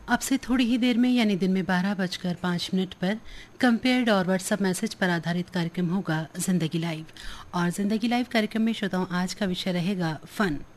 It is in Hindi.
अब से थोड़ी ही देर में यानी दिन में 12:05 पर कंपेयर्ड और व्हाट्सएप मैसेज पर आधारित कार्यक्रम होगा जिंदगी लाइव। और जिंदगी लाइव कार्यक्रम में श्रोताओं आज का विषय रहेगा फन।